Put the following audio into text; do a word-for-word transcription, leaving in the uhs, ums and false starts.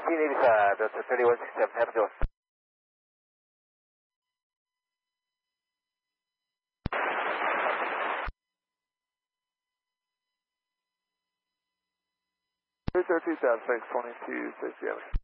sixteen eighty-five, Delta thirty-one sixty-seven, have a door. three thirty-two, South six twenty-two, six seven.